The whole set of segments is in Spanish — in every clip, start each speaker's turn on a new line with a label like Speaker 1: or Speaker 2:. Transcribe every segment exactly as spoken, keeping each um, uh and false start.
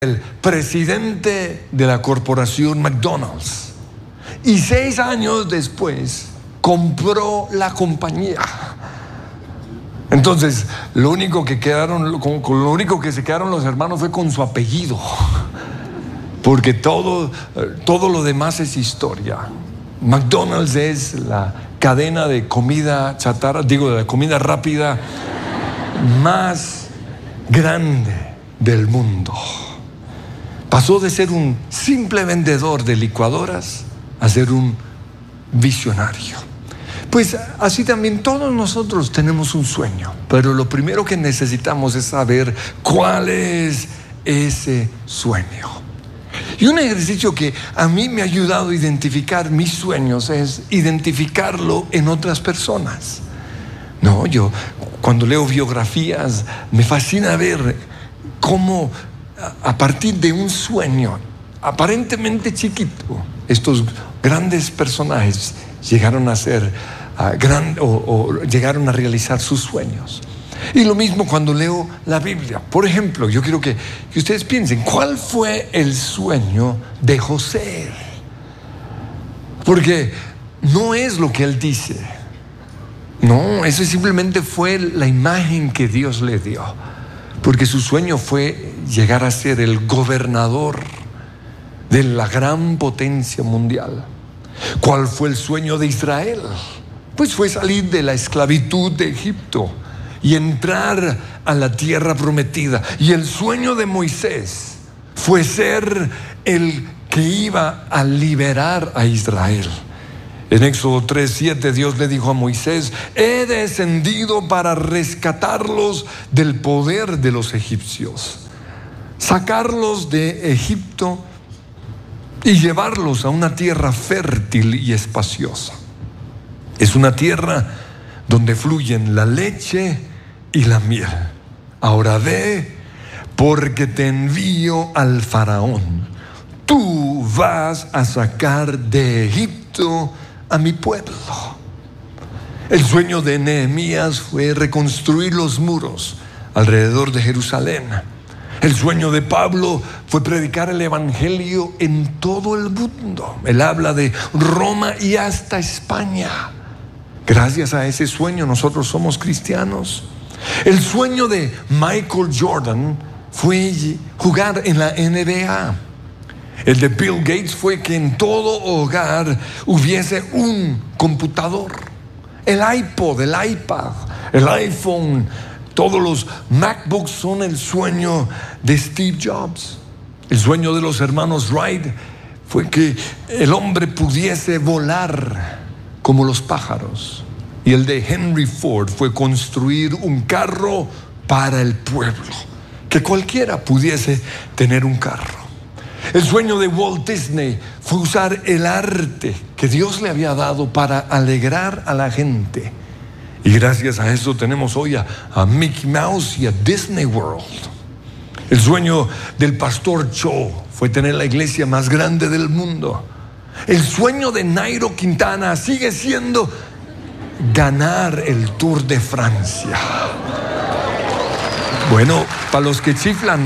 Speaker 1: el presidente de la corporación McDonald's. Y seis años después compró la compañía. Entonces, lo único que quedaron, con, con lo único que se quedaron los hermanos fue con su apellido, porque todo, todo lo demás es historia. McDonald's es la cadena de comida chatarra, digo, de comida rápida más grande del mundo. Pasó de ser un simple vendedor de licuadoras a ser un visionario. Pues así también todos nosotros tenemos un sueño, pero lo primero que necesitamos es saber cuál es ese sueño. Y un ejercicio que a mí me ha ayudado a identificar mis sueños es identificarlo en otras personas. No, yo cuando leo biografías me fascina ver cómo a partir de un sueño aparentemente chiquito, estos grandes personajes llegaron a ser uh, gran, o, o llegaron a realizar sus sueños. Y lo mismo cuando leo la Biblia. Por ejemplo, yo quiero que, que ustedes piensen, ¿cuál fue el sueño de José? Porque no es lo que él dice. No, eso simplemente fue la imagen que Dios le dio. Porque su sueño fue llegar a ser el gobernador de la gran potencia mundial. ¿Cuál fue el sueño de Israel? Pues fue salir de la esclavitud de Egipto y entrar a la tierra prometida. Y el sueño de Moisés fue ser el que iba a liberar a Israel. En Éxodo tres siete Dios le dijo a Moisés: he descendido para rescatarlos del poder de los egipcios, sacarlos de Egipto y llevarlos a una tierra fértil y espaciosa. Es una tierra donde fluyen la leche y la miel. Ahora ve, porque te envío al faraón. Tú vas a sacar de Egipto a mi pueblo. El sueño de Nehemías fue reconstruir los muros alrededor de Jerusalén. El sueño de Pablo fue predicar el evangelio en todo el mundo. Él habla de Roma y hasta España. Gracias a ese sueño nosotros somos cristianos. El sueño de Michael Jordan fue jugar en la N B A. El de Bill Gates fue que en todo hogar hubiese un computador. El iPod, el iPad, el iPhone, todos los MacBooks son el sueño de Steve Jobs. El sueño de los hermanos Wright fue que el hombre pudiese volar como los pájaros. Y el de Henry Ford fue construir un carro para el pueblo, que cualquiera pudiese tener un carro. El sueño de Walt Disney fue usar el arte que Dios le había dado para alegrar a la gente. Y gracias a eso tenemos hoy a, a Mickey Mouse y a Disney World. El sueño del pastor Cho fue tener la iglesia más grande del mundo. El sueño de Nairo Quintana sigue siendo ganar el Tour de Francia. Bueno, para los que chiflan,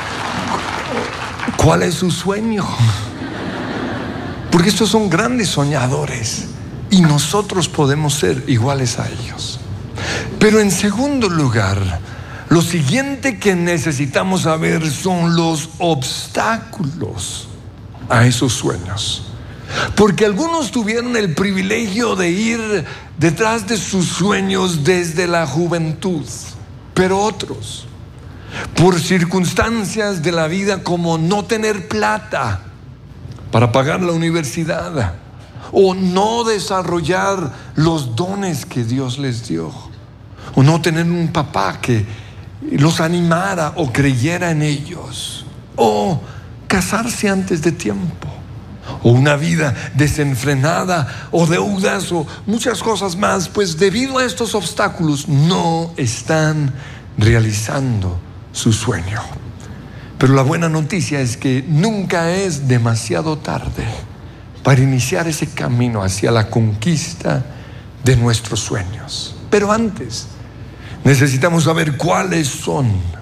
Speaker 1: ¿cuál es su sueño? Porque estos son grandes soñadores y nosotros podemos ser iguales a ellos. Pero en segundo lugar, lo siguiente que necesitamos saber son los obstáculos a esos sueños. Porque algunos tuvieron el privilegio de ir detrás de sus sueños desde la juventud, pero otros, por circunstancias de la vida como no tener plata para pagar la universidad o no desarrollar los dones que Dios les dio, o no tener un papá que los animara o creyera en ellos, o casarse antes de tiempo, o una vida desenfrenada, o deudas, o muchas cosas más, pues debido a estos obstáculos no están realizando su sueño. Pero la buena noticia es que nunca es demasiado tarde para iniciar ese camino hacia la conquista de nuestros sueños. Pero antes necesitamos saber cuáles son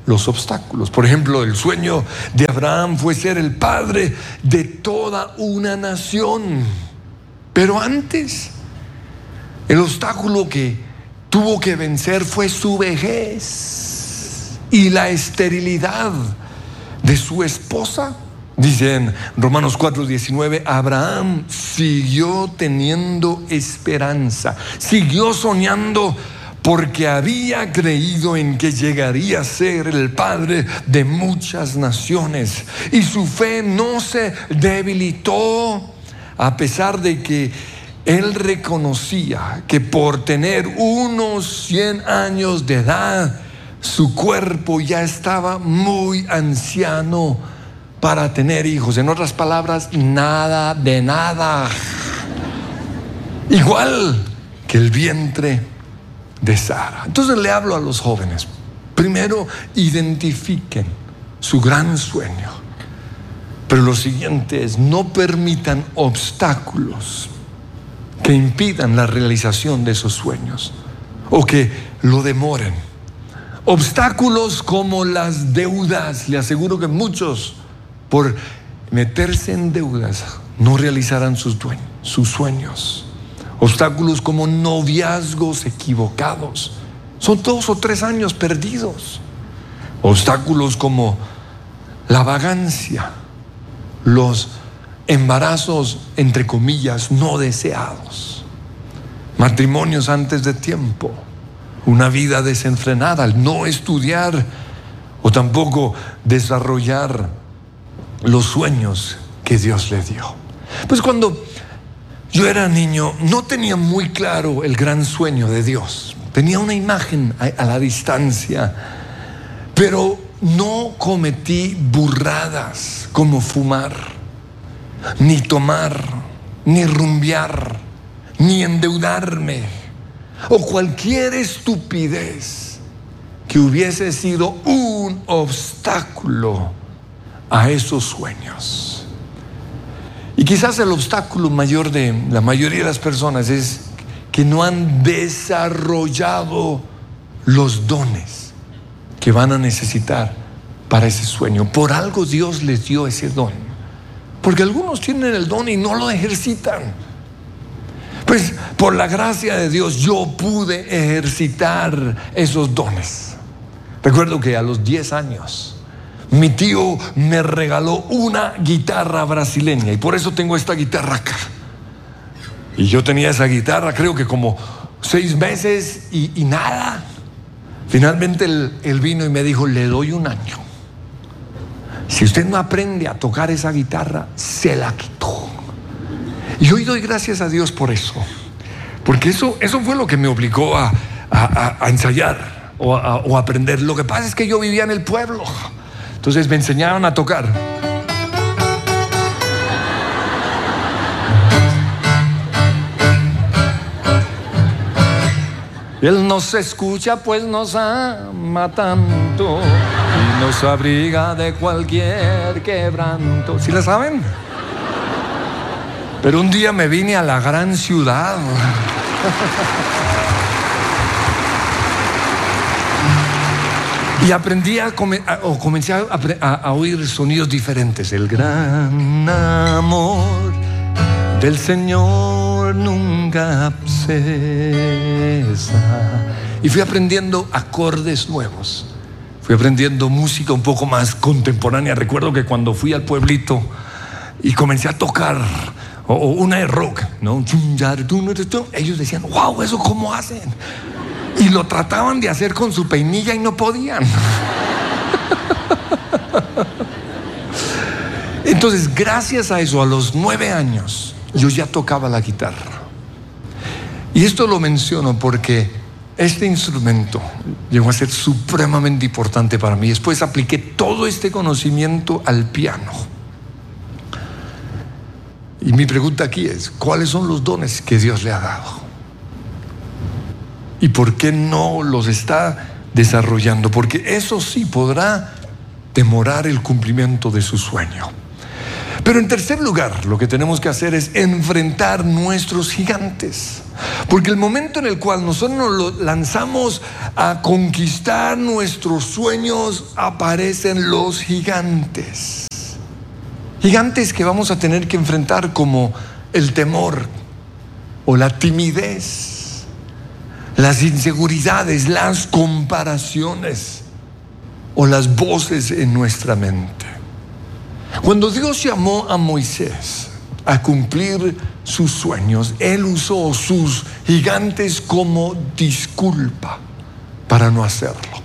Speaker 1: los obstáculos. Por ejemplo, el sueño de Abraham fue ser el padre de toda una nación. Pero antes, el obstáculo que tuvo que vencer fue su vejez y la esterilidad de su esposa. Dice en Romanos cuatro diecinueve, Abraham siguió teniendo esperanza, siguió soñando porque había creído en que llegaría a ser el padre de muchas naciones. Y su fe no se debilitó a pesar de que él reconocía que por tener unos cien años de edad, su cuerpo ya estaba muy anciano para tener hijos. En otras palabras, nada de nada. Igual que el vientre de Sara. Entonces le hablo a los jóvenes. Primero, identifiquen su gran sueño. Pero lo siguiente es, no permitan obstáculos que impidan la realización de esos sueños o que lo demoren. Obstáculos como las deudas. Le aseguro que muchos, por meterse en deudas, no realizarán sus, sus sueños. Obstáculos como noviazgos equivocados. Son dos o tres años perdidos. Obstáculos como la vagancia, los embarazos, entre comillas, no deseados, matrimonios antes de tiempo, una vida desenfrenada, al no estudiar o tampoco desarrollar los sueños que Dios le dio. Pues cuando yo era niño, no tenía muy claro el gran sueño de Dios. Tenía una imagen a, a la distancia, pero no cometí burradas como fumar, ni tomar, ni rumbear, ni endeudarme, o cualquier estupidez que hubiese sido un obstáculo a esos sueños. Y quizás el obstáculo mayor de la mayoría de las personas es que no han desarrollado los dones que van a necesitar para ese sueño. Por algo Dios les dio ese don, porque algunos tienen el don y no lo ejercitan. Pues por la gracia de Dios yo pude ejercitar esos dones. Recuerdo que a los diez años mi tío me regaló una guitarra brasileña y por eso tengo esta guitarra acá. Y yo tenía esa guitarra creo que como seis meses y, y nada. Finalmente él, él vino y me dijo, le doy un año. Si usted no aprende a tocar esa guitarra, se la quitó. Y hoy doy gracias a Dios por eso, porque eso, eso fue lo que me obligó a, a, a ensayar o a, o a aprender. Lo que pasa es que yo vivía en el pueblo, entonces me enseñaron a tocar. Él nos escucha pues nos ama tanto y nos abriga de cualquier quebranto. ¿Sí la saben? Pero un día me vine a la gran ciudad y aprendí a, come, a o comencé a, a, a oír sonidos diferentes. El gran amor del Señor nunca cesa. Y fui aprendiendo acordes nuevos, fui aprendiendo música un poco más contemporánea. Recuerdo que cuando fui al pueblito y comencé a tocar o, o una de rock, ¿no? Ellos decían, wow, ¿eso cómo hacen? Y lo trataban de hacer con su peinilla y no podían. Entonces, gracias a eso, a los nueve años, yo ya tocaba la guitarra. Y esto lo menciono porque este instrumento llegó a ser supremamente importante para mí. Después apliqué todo este conocimiento al piano. Y mi pregunta aquí es, ¿cuáles son los dones que Dios le ha dado? ¿Y por qué no los está desarrollando? Porque eso sí podrá demorar el cumplimiento de su sueño. Pero en tercer lugar, lo que tenemos que hacer es enfrentar nuestros gigantes. Porque el momento en el cual nosotros nos lanzamos a conquistar nuestros sueños, aparecen los gigantes. Gigantes que vamos a tener que enfrentar, como el temor o la timidez, las inseguridades, las comparaciones o las voces en nuestra mente. Cuando Dios llamó a Moisés a cumplir sus sueños, Él usó sus gigantes como disculpa para no hacerlo.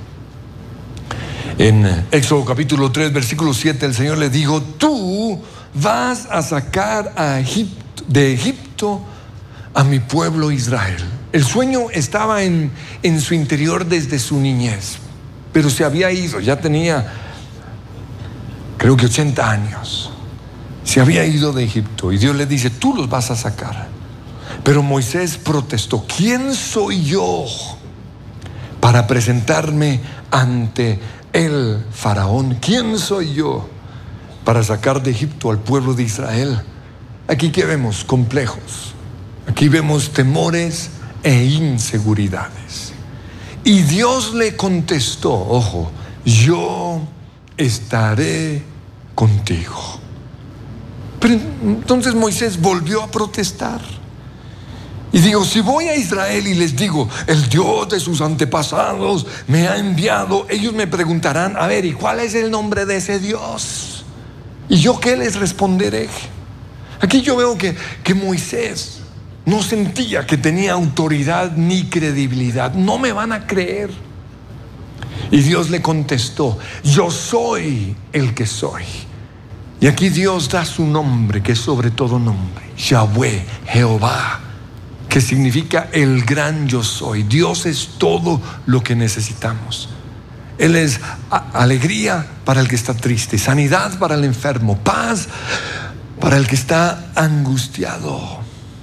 Speaker 1: En Éxodo capítulo tres, versículo siete, el Señor le dijo: tú vas a sacar a Egipto, de Egipto a mi pueblo Israel. El sueño estaba en, en su interior desde su niñez, pero se había ido, ya tenía creo que ochenta años. Se había ido de Egipto y Dios le dice: tú los vas a sacar. Pero Moisés protestó: ¿quién soy yo para presentarme ante el faraón? ¿Quién soy yo para sacar de Egipto al pueblo de Israel? Aquí que vemos complejos, aquí vemos temores e inseguridades. Y Dios le contestó: ojo, yo estaré contigo. Pero entonces Moisés volvió a protestar y dijo: si voy a Israel y les digo, el Dios de sus antepasados me ha enviado, ellos me preguntarán: a ver, ¿y cuál es el nombre de ese Dios? ¿Y yo qué les responderé? Aquí yo veo que, que Moisés no sentía que tenía autoridad ni credibilidad. No me van a creer. Y Dios le contestó: yo soy el que soy. Y aquí Dios da su nombre, que es sobre todo nombre: Yahweh, Jehová, que significa el gran yo soy. Dios es todo lo que necesitamos. Él es alegría para el que está triste, sanidad para el enfermo, paz para el que está angustiado.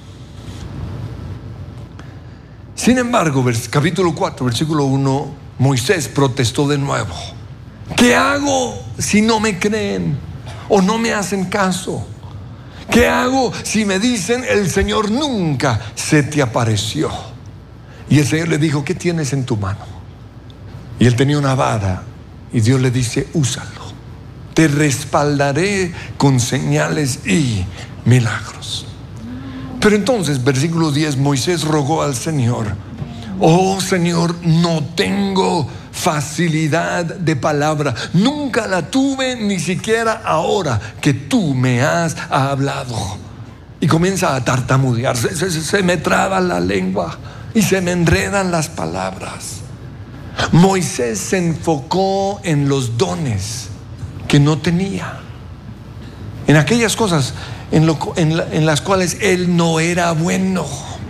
Speaker 1: Sin embargo, capítulo cuatro, versículo uno, Moisés protestó de nuevo: ¿qué hago si no me creen o no me hacen caso? ¿Qué hago si me dicen: el Señor nunca se te apareció? Y el Señor le dijo: ¿qué tienes en tu mano? Y él tenía una vara, y Dios le dice: úsalo, te respaldaré con señales y milagros. Pero entonces, versículo diez, Moisés rogó al Señor: oh Señor, no tengo facilidad de palabra, nunca la tuve, ni siquiera ahora que tú me has hablado. Y comienza a tartamudear, se, se, se me traba la lengua y se me enredan las palabras. Moisés se enfocó en los dones que no tenía, en aquellas cosas en, lo, en, la, en las cuales él no era bueno.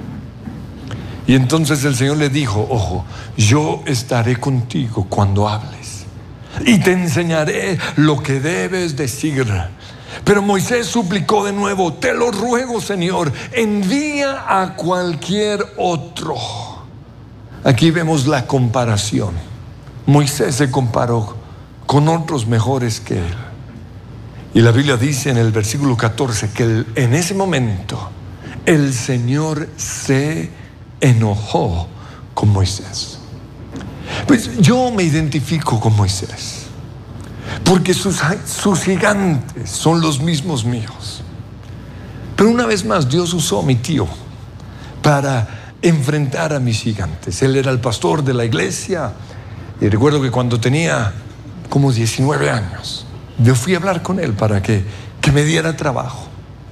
Speaker 1: Y entonces el Señor le dijo: ojo, yo estaré contigo cuando hables y te enseñaré lo que debes decir. Pero Moisés suplicó de nuevo: te lo ruego, Señor, envía a cualquier otro. Aquí vemos la comparación. Moisés se comparó con otros mejores que él. Y la Biblia dice en el versículo catorce que el, en ese momento el Señor se enojó con Moisés. Pues yo me identifico con Moisés, porque sus, sus gigantes son los mismos míos. Pero una vez más, Dios usó a mi tío para enfrentar a mis gigantes. Él era el pastor de la iglesia, y recuerdo que cuando tenía como diecinueve años, yo fui a hablar con él para que, que me diera trabajo.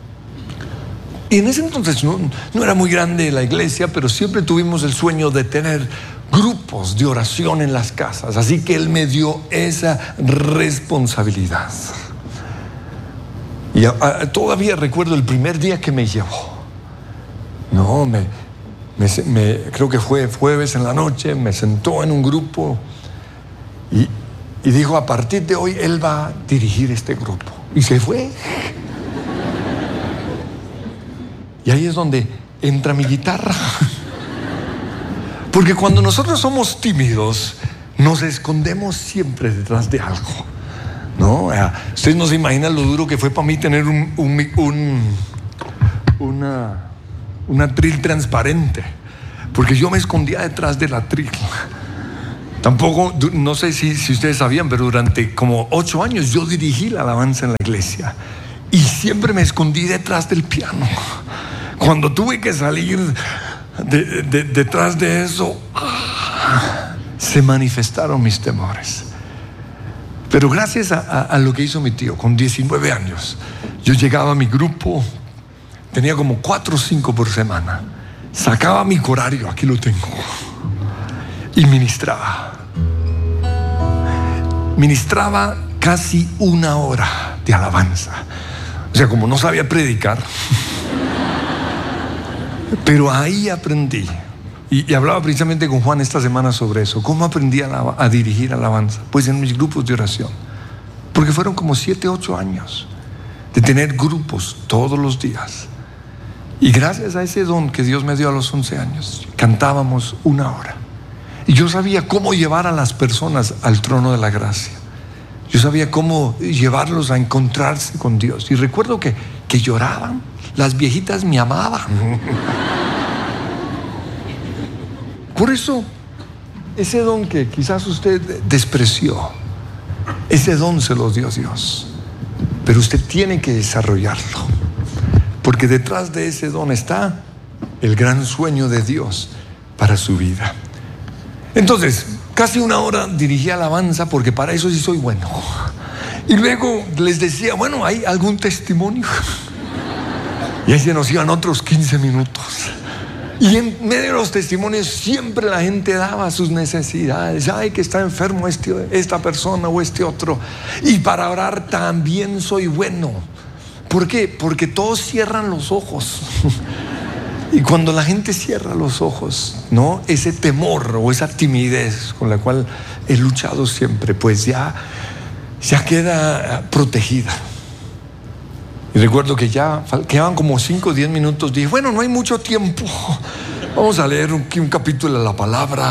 Speaker 1: Y en ese entonces no, no era muy grande la iglesia, pero siempre tuvimos el sueño de tener grupos de oración en las casas. Así que él me dio esa responsabilidad. Y a, a, todavía recuerdo el primer día que me llevó. No, me, me, me creo que fue jueves en la noche, me sentó en un grupo y, y dijo: a partir de hoy él va a dirigir este grupo. Y se fue. Y ahí es donde entra mi guitarra. Porque cuando nosotros somos tímidos, nos escondemos siempre detrás de algo. No, ustedes no se imaginan lo duro que fue para mí tener un, un, un, una, un atril transparente, porque yo me escondía detrás del atril. Tampoco, no sé si, si ustedes sabían, pero durante como ocho años yo dirigí la alabanza en la iglesia y siempre me escondí detrás del piano. Cuando tuve que salir de, de, detrás de eso, ¡ah!, se manifestaron mis temores. Pero gracias a, a, a lo que hizo mi tío, con diecinueve años, yo llegaba a mi grupo, tenía como cuatro o cinco por semana, sacaba mi corario, aquí lo tengo, y ministraba. Ministraba casi una hora de alabanza. O sea, como no sabía predicar, pero ahí aprendí. Y, y hablaba precisamente con Juan esta semana sobre eso. ¿Cómo aprendí a, a dirigir alabanza? Pues en mis grupos de oración. Porque fueron como siete, ocho años de tener grupos todos los días. Y gracias a ese don que Dios me dio a los once años, cantábamos una hora. Y yo sabía cómo llevar a las personas al trono de la gracia. Yo sabía cómo llevarlos a encontrarse con Dios. Y recuerdo que, que lloraban. Las viejitas me amaban. Por eso, ese don que quizás usted despreció, ese don se lo dio Dios. Pero usted tiene que desarrollarlo, porque detrás de ese don está el gran sueño de Dios para su vida. Entonces, casi una hora dirigí alabanza, porque para eso sí soy bueno. Y luego les decía, bueno, ¿hay algún testimonio? Y ahí se nos iban otros quince minutos. Y en medio de los testimonios siempre la gente daba sus necesidades. Ay, que está enfermo este, esta persona o este otro. Y para orar también soy bueno. ¿Por qué? Porque todos cierran los ojos. Y cuando la gente cierra los ojos, ¿no?, ese temor o esa timidez con la cual he luchado siempre, pues ya, ya queda protegida. Y recuerdo que ya quedaban como cinco o diez minutos. Dije, bueno, no hay mucho tiempo, vamos a leer un, un capítulo de la palabra.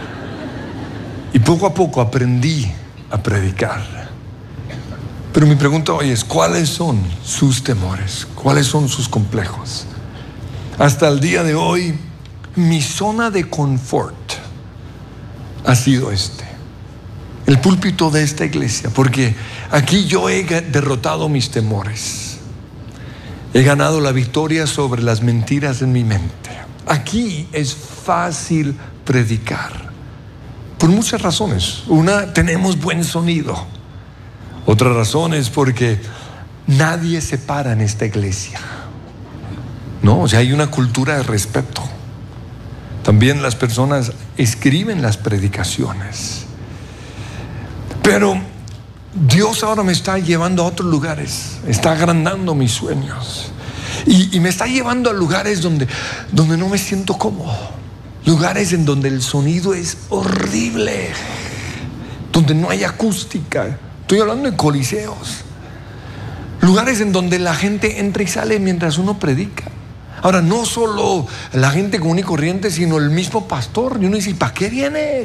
Speaker 1: Y poco a poco aprendí a predicar. Pero mi pregunta hoy es, ¿cuáles son sus temores? ¿Cuáles son sus complejos? Hasta el día de hoy, mi zona de confort ha sido este, el púlpito de esta iglesia, porque aquí yo he derrotado mis temores. He ganado la victoria sobre las mentiras en mi mente. Aquí es fácil predicar, por muchas razones. Una, tenemos buen sonido. Otra razón es porque nadie se para en esta iglesia. No, o sea, hay una cultura de respeto. También las personas escriben las predicaciones. Pero Dios ahora me está llevando a otros lugares, está agrandando mis sueños y, y me está llevando a lugares donde, donde no me siento cómodo, lugares en donde el sonido es horrible, donde no hay acústica. Estoy hablando de coliseos, lugares en donde la gente entra y sale mientras uno predica. Ahora, no solo la gente común y corriente, sino el mismo pastor. Y uno dice, ¿para qué viene?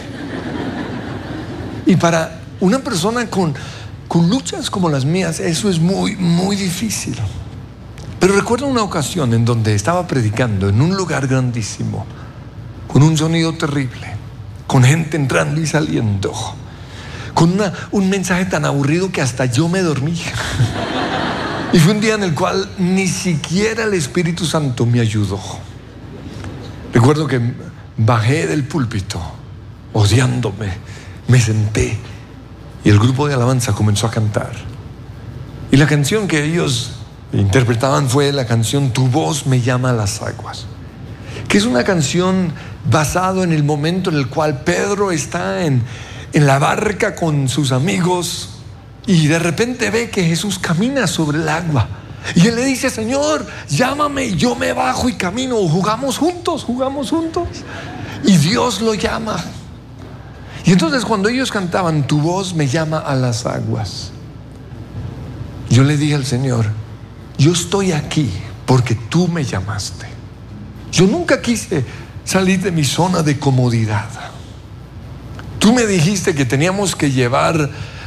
Speaker 1: Y para una persona con, con luchas como las mías, eso es muy, muy difícil. Pero recuerdo una ocasión en donde estaba predicando en un lugar grandísimo, con un sonido terrible, con gente entrando y saliendo, con una, un mensaje tan aburrido que hasta yo me dormí. Y fue un día en el cual ni siquiera el Espíritu Santo me ayudó. Recuerdo que bajé del púlpito, odiándome, me senté y el grupo de alabanza comenzó a cantar. Y la canción que ellos interpretaban fue la canción Tu voz me llama a las aguas, que es una canción basada en el momento en el cual Pedro está en, en la barca con sus amigos y de repente ve que Jesús camina sobre el agua. Y él le dice, Señor, llámame y yo me bajo y camino. Jugamos juntos, jugamos juntos. Y Dios lo llama. Y entonces cuando ellos cantaban, Tu voz me llama a las aguas, yo le dije al Señor, yo estoy aquí porque tú me llamaste. Yo nunca quise salir de mi zona de comodidad. Tú me dijiste que teníamos que llevar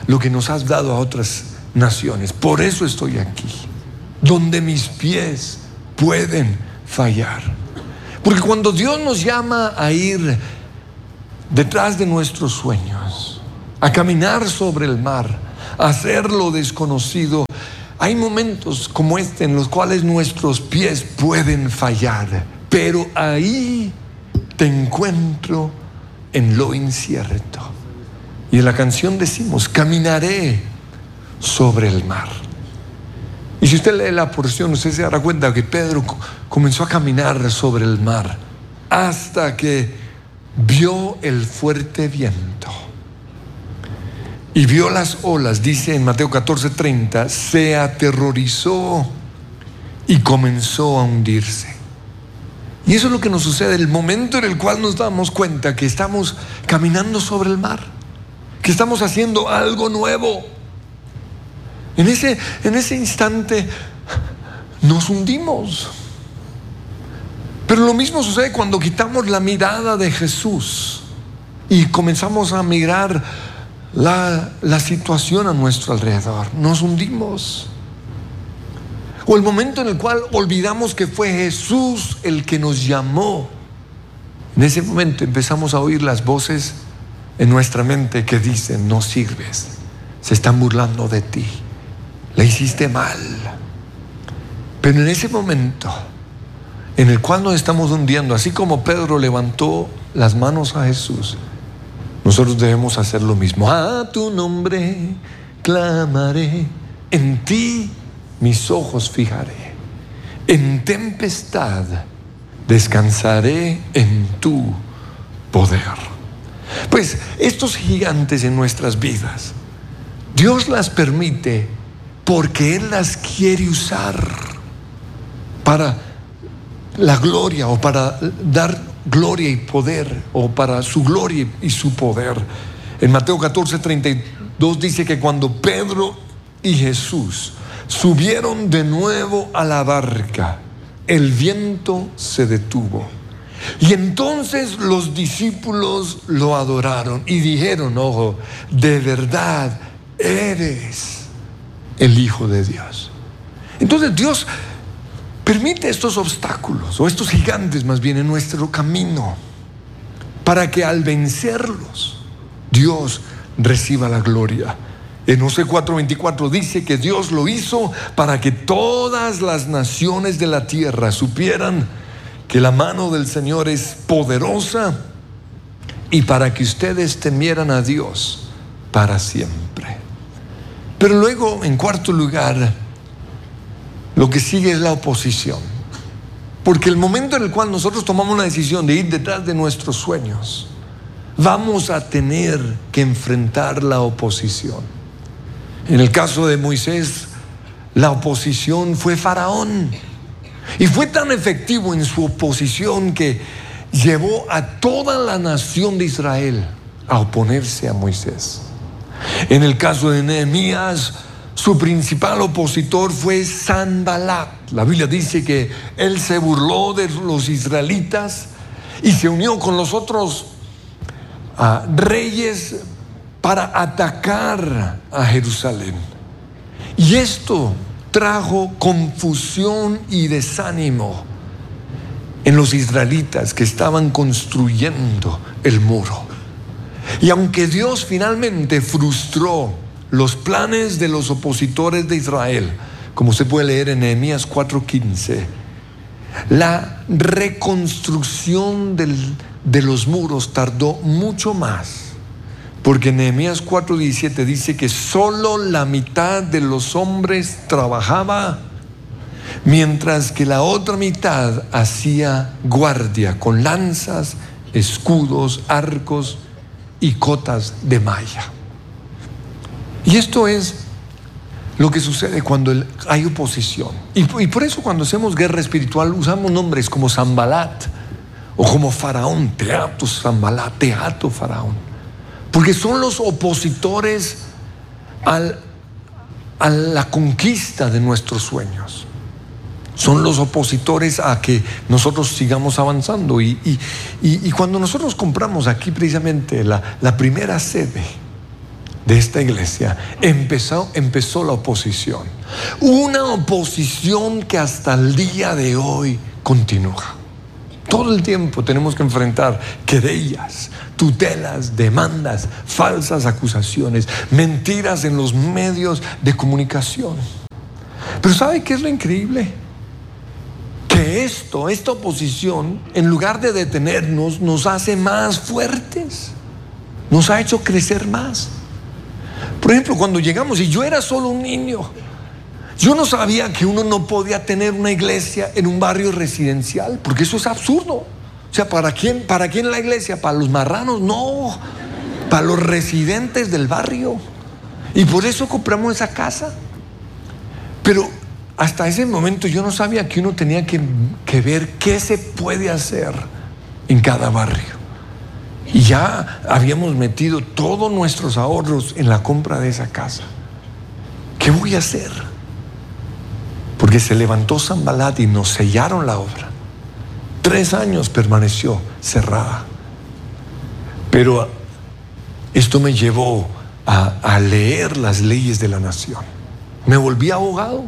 Speaker 1: lo que nos has dado a otras naciones. Por eso estoy aquí, donde mis pies pueden fallar. Porque cuando Dios nos llama a ir detrás de nuestros sueños, a caminar sobre el mar, a hacer lo desconocido, hay momentos como este en los cuales nuestros pies pueden fallar, pero ahí te encuentro en lo incierto. Y en la canción decimos: caminaré sobre el mar. Y si usted lee la porción, usted se dará cuenta que Pedro comenzó a caminar sobre el mar hasta que vio el fuerte viento y vio las olas. Dice en Mateo catorce treinta: se aterrorizó y comenzó a hundirse. Y eso es lo que nos sucede el momento en el cual nos damos cuenta que estamos caminando sobre el mar, que estamos haciendo algo nuevo. En ese, en ese instante nos hundimos. Pero lo mismo sucede cuando quitamos la mirada de Jesús y comenzamos a mirar la, la situación a nuestro alrededor. Nos hundimos. O el momento en el cual olvidamos que fue Jesús el que nos llamó. En ese momento empezamos a oír las voces en nuestra mente que dicen: no sirves, se están burlando de ti, le hiciste mal. Pero en ese momento en el cual nos estamos hundiendo, así como Pedro levantó las manos a Jesús, nosotros debemos hacer lo mismo. A tu nombre clamaré, en ti mis ojos fijaré, en tempestad descansaré en tu poder. Pues estos gigantes en nuestras vidas, Dios las permite porque Él las quiere usar para la gloria, o para dar gloria y poder, o para su gloria y su poder. En Mateo catorce treinta y dos dice que cuando Pedro y Jesús subieron de nuevo a la barca, el viento se detuvo. Y entonces los discípulos lo adoraron y dijeron: ojo, de verdad eres el Hijo de Dios. Entonces Dios permite estos obstáculos, o estos gigantes más bien, en nuestro camino, para que al vencerlos Dios reciba la gloria. En Josué cuatro veinticuatro dice que Dios lo hizo para que todas las naciones de la tierra supieran que la mano del Señor es poderosa, y para que ustedes temieran a Dios para siempre. Pero luego, en cuarto lugar, lo que sigue es la oposición. Porque el momento en el cual nosotros tomamos la decisión de ir detrás de nuestros sueños, vamos a tener que enfrentar la oposición. En el caso de Moisés, la oposición fue Faraón. Y fue tan efectivo en su oposición que llevó a toda la nación de Israel a oponerse a Moisés. En el caso de Nehemías, su principal opositor fue Sanbalat. La Biblia dice que él se burló de los israelitas y se unió con los otros uh, reyes para atacar a Jerusalén. Y esto trajo confusión y desánimo en los israelitas que estaban construyendo el muro. Y aunque Dios finalmente frustró los planes de los opositores de Israel, como se puede leer en Nehemías cuatro quince, la reconstrucción del, de los muros tardó mucho más, porque Nehemías cuatro diecisiete dice que solo la mitad de los hombres trabajaba, mientras que la otra mitad hacía guardia con lanzas, escudos, arcos y cotas de malla. Y esto es lo que sucede cuando hay oposición. Y, y por eso cuando hacemos guerra espiritual usamos nombres como Sanbalat o como Faraón, Teato Sanbalat, Teato Faraón, porque son los opositores al, a la conquista de nuestros sueños. Son los opositores a que nosotros sigamos avanzando. Y, y, y, y cuando nosotros compramos aquí precisamente la, la primera sede de esta iglesia, empezó, empezó la oposición. Una oposición que hasta el día de hoy continúa. Todo el tiempo tenemos que enfrentar querellas, tutelas, demandas, falsas acusaciones, mentiras en los medios de comunicación. Pero ¿sabe qué es lo increíble? Que esto, esta oposición, en lugar de detenernos, nos hace más fuertes, nos ha hecho crecer más. Por ejemplo, cuando llegamos, y yo era solo un niño, yo no sabía que uno no podía tener una iglesia en un barrio residencial, porque eso es absurdo. O sea, ¿para quién, para quién la iglesia? ¿Para los marranos? No, para los residentes del barrio. Y por eso compramos esa casa. Pero hasta ese momento yo no sabía que uno tenía que, que ver qué se puede hacer en cada barrio. Y ya habíamos metido todos nuestros ahorros en la compra de esa casa. ¿Qué voy a hacer? Porque se levantó Sanbalat y nos sellaron la obra. Tres años permaneció cerrada. Pero esto me llevó a, a leer las leyes de la nación. Me volví abogado.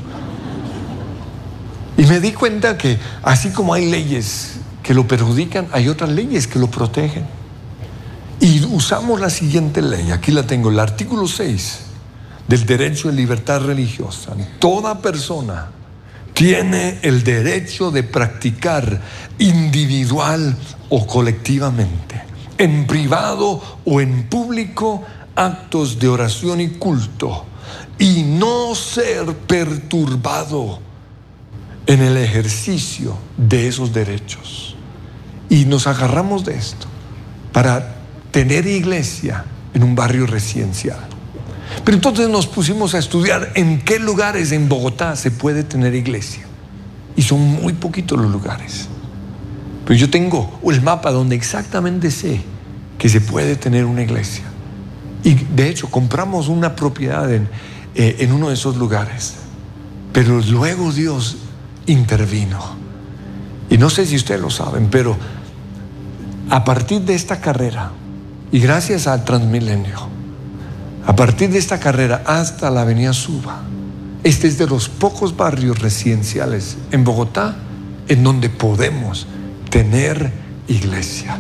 Speaker 1: Y me di cuenta que así como hay leyes que lo perjudican, hay otras leyes que lo protegen. Y usamos la siguiente ley. Aquí la tengo, el artículo seis del derecho de libertad religiosa. Toda persona tiene el derecho de practicar individual o colectivamente, en privado o en público, actos de oración y culto, y no ser perturbado en el ejercicio de esos derechos. Y nos agarramos de esto para tener iglesia en un barrio residencial. Pero entonces nos pusimos a estudiar en qué lugares en Bogotá se puede tener iglesia. Y son muy poquitos los lugares. Pero yo tengo el mapa donde exactamente sé que se puede tener una iglesia. Y de hecho compramos una propiedad en, eh, en uno de esos lugares. Pero luego Dios intervino. Y no sé si ustedes lo saben, pero a partir de esta carrera, y gracias al Transmilenio, a partir de esta carrera hasta la avenida Suba, este es de los pocos barrios residenciales en Bogotá en donde podemos tener iglesia.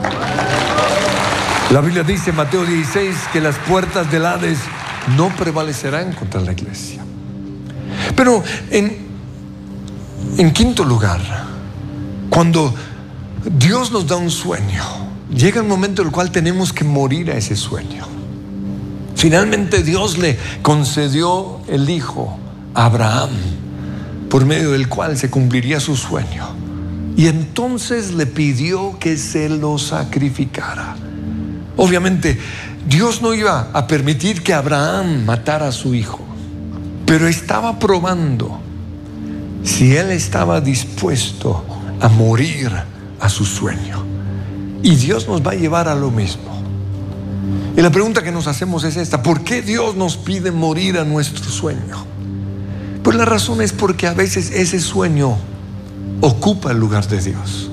Speaker 1: La Biblia dice en Mateo dieciséis que las puertas del Hades no prevalecerán contra la iglesia. Pero en, en quinto lugar, cuando Dios nos da un sueño, llega el momento en el cual tenemos que morir a ese sueño. Finalmente Dios le concedió el hijo a Abraham, por medio del cual se cumpliría su sueño. Y entonces le pidió que se lo sacrificara. Obviamente Dios no iba a permitir que Abraham matara a su hijo, pero estaba probando si él estaba dispuesto a morir a su sueño. Y Dios nos va a llevar a lo mismo. Y la pregunta que nos hacemos es esta: ¿por qué Dios nos pide morir a nuestro sueño? Pues la razón es porque a veces ese sueño ocupa el lugar de Dios.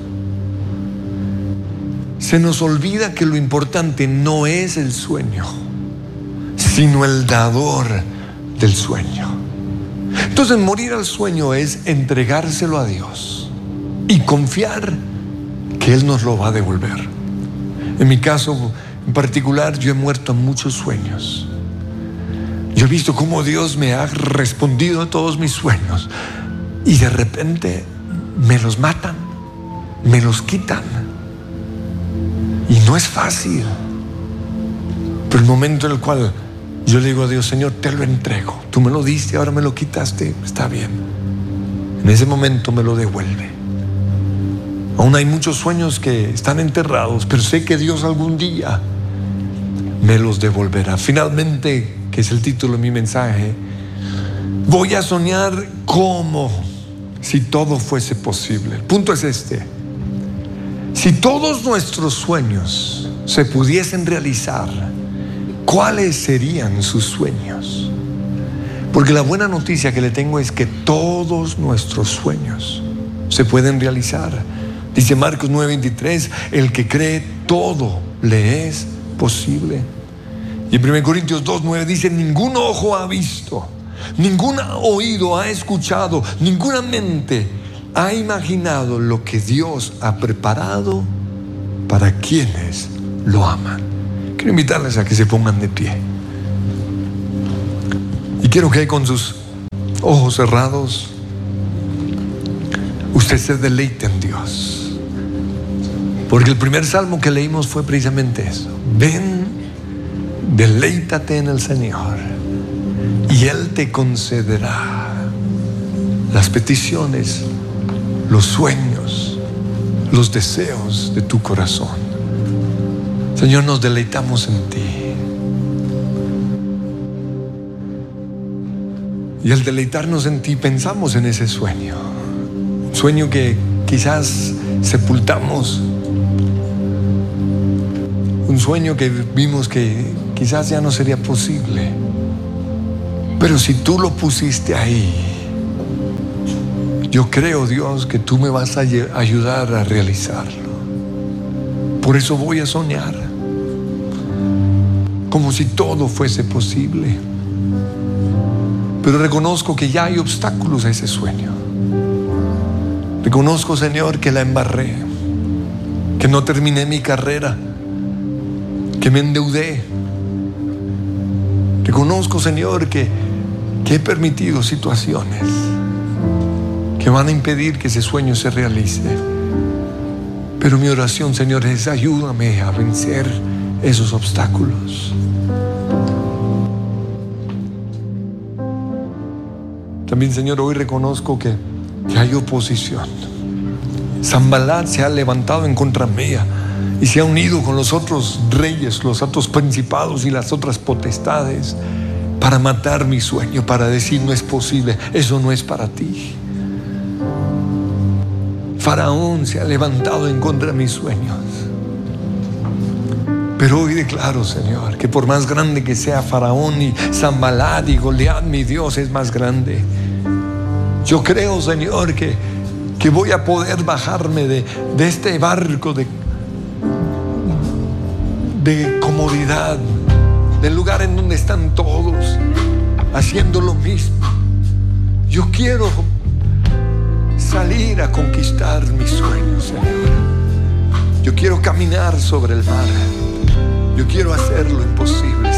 Speaker 1: Se nos olvida que lo importante no es el sueño, sino el dador del sueño. Entonces morir al sueño es entregárselo a Dios y confiar que Él nos lo va a devolver. En mi caso en particular, yo he muerto a muchos sueños. Yo he visto cómo Dios me ha respondido a todos mis sueños, y de repente me los matan, me los quitan, y no es fácil. Pero el momento en el cual yo le digo a Dios: Señor, te lo entrego, tú me lo diste, ahora me lo quitaste, está bien. En ese momento me lo devuelve. Aún hay muchos sueños que están enterrados, pero sé que Dios algún día me los devolverá. Finalmente, que es el título de mi mensaje, voy a soñar como si todo fuese posible. El punto es este: si todos nuestros sueños se pudiesen realizar, ¿cuáles serían sus sueños? Porque la buena noticia que le tengo es que todos nuestros sueños se pueden realizar. Dice Marcos nueve veintitrés: el que cree, todo le es posible. Y en primera Corintios dos nueve dice: ningún ojo ha visto, ningún oído ha escuchado, ninguna mente ha imaginado lo que Dios ha preparado para quienes lo aman. Quiero invitarles a que se pongan de pie. Y quiero que con sus ojos cerrados usted se deleite en Dios. Porque el primer salmo que leímos fue precisamente eso: ven, deleítate en el Señor y Él te concederá las peticiones, los sueños, los deseos de tu corazón. Señor, nos deleitamos en ti. Y al deleitarnos en ti pensamos en ese sueño, un sueño que quizás sepultamos, un sueño que vimos que quizás ya no sería posible, pero si tú lo pusiste ahí, yo creo, Dios, que tú me vas a ayudar a realizarlo. Por eso voy a soñar como si todo fuese posible, pero reconozco que ya hay obstáculos a ese sueño. Reconozco, Señor, que la embarré, que no terminé mi carrera, que me endeudé. Reconozco, Señor, que, que he permitido situaciones que van a impedir que ese sueño se realice. Pero mi oración, Señor, es: ayúdame a vencer esos obstáculos. También, Señor, hoy reconozco que, que hay oposición. Sanbalat se ha levantado en contra mía y se ha unido con los otros reyes, los otros principados y las otras potestades para matar mi sueño, para decir: no es posible, eso no es para ti. Faraón se ha levantado en contra de mis sueños. Pero hoy declaro, Señor, que por más grande que sea Faraón y Sanbalat y Goliat, mi Dios es más grande. Yo creo, Señor, que, que voy a poder bajarme de, de este barco de, de comodidad, del lugar en donde están todos haciendo lo mismo. Yo quiero salir a conquistar mis sueños, Señor. Yo quiero caminar sobre el mar. Yo quiero hacer lo imposible.